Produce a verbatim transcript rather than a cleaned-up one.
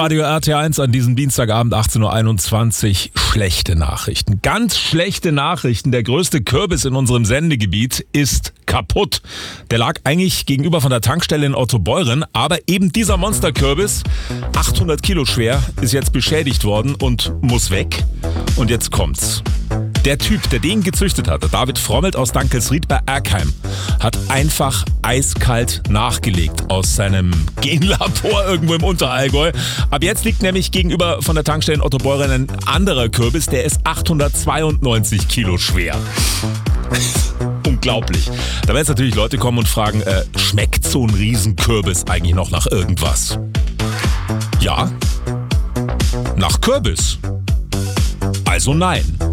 Hitradio R T eins an diesem Dienstagabend achtzehn Uhr einundzwanzig. Schlechte Nachrichten. Ganz schlechte Nachrichten. Der größte Kürbis in unserem Sendegebiet ist kaputt. Der lag eigentlich gegenüber von der Tankstelle in Ottobeuren, aber eben dieser Monsterkürbis, achthundert Kilo schwer, ist jetzt beschädigt worden und muss weg. Und jetzt kommt's. Der Typ, der den gezüchtet hat, der David Frommelt aus Dankelsried bei Erkheim, hat einfach eiskalt nachgelegt aus seinem Genlabor irgendwo im Unterallgäu. Ab jetzt liegt nämlich gegenüber von der Tankstelle in Ottobeuren ein anderer Kürbis, der ist achthundertzweiundneunzig Kilo schwer. Unglaublich. Da werden jetzt natürlich Leute kommen und fragen, äh, schmeckt so ein Riesenkürbis eigentlich noch nach irgendwas? Ja, nach Kürbis. Also nein.